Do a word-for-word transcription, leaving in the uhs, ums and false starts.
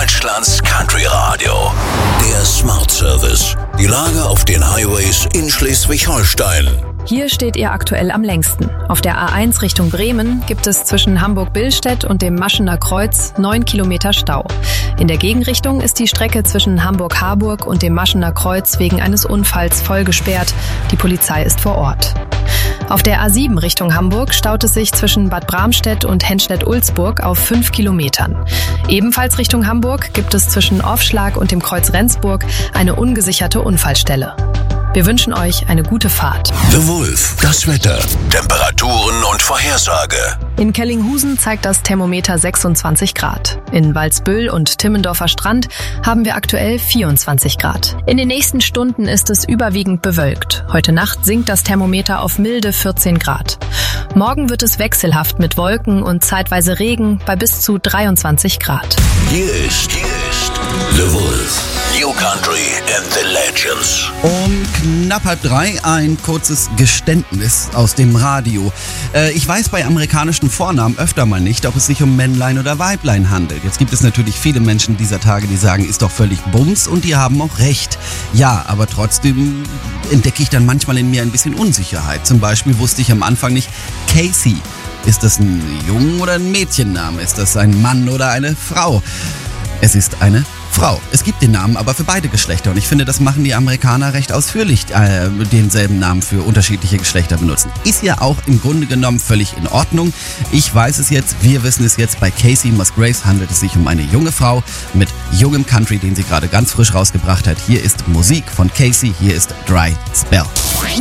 Deutschlands Country Radio. Der Smart Service. Die Lage auf den Highways in Schleswig-Holstein. Hier steht ihr aktuell am längsten. Auf der A eins Richtung Bremen gibt es zwischen Hamburg-Billstedt und dem Maschener Kreuz neun Kilometer Stau. In der Gegenrichtung ist die Strecke zwischen Hamburg-Harburg und dem Maschener Kreuz wegen eines Unfalls voll gesperrt. Die Polizei ist vor Ort. Auf der A sieben Richtung Hamburg staut es sich zwischen Bad Bramstedt und Henstedt-Ulzburg auf fünf Kilometern. Ebenfalls Richtung Hamburg gibt es zwischen Orfschlag und dem Kreuz Rendsburg eine ungesicherte Unfallstelle. Wir wünschen euch eine gute Fahrt. The Wolf, das Wetter, Temperaturen und Vorhersage. In Kellinghusen zeigt das Thermometer sechsundzwanzig Grad. In Walsbüll und Timmendorfer Strand haben wir aktuell vierundzwanzig Grad. In den nächsten Stunden ist es überwiegend bewölkt. Heute Nacht sinkt das Thermometer auf milde vierzehn Grad. Morgen wird es wechselhaft mit Wolken und zeitweise Regen bei bis zu dreiundzwanzig Grad. Hier ist, hier ist The Wolf. New Country and the Legends. Um knapp halb drei ein kurzes Geständnis aus dem Radio. Äh, ich weiß bei amerikanischen Vornamen öfter mal nicht, ob es sich um Männlein oder Weiblein handelt. Jetzt gibt es natürlich viele Menschen dieser Tage, die sagen, ist doch völlig Bums, und die haben auch recht. Ja, aber trotzdem entdecke ich dann manchmal in mir ein bisschen Unsicherheit. Zum Beispiel wusste ich am Anfang nicht, Casey. Ist das ein Jungen- oder ein Mädchenname? Ist das ein Mann oder eine Frau? Es ist eine Frau. Es gibt den Namen aber für beide Geschlechter, und ich finde, das machen die Amerikaner recht ausführlich, äh, denselben Namen für unterschiedliche Geschlechter benutzen. Ist ja auch im Grunde genommen völlig in Ordnung. Ich weiß es jetzt, wir wissen es jetzt, bei Casey Musgraves handelt es sich um eine junge Frau mit jungem Country, den sie gerade ganz frisch rausgebracht hat. Hier ist Musik von Casey, hier ist Dry Spell.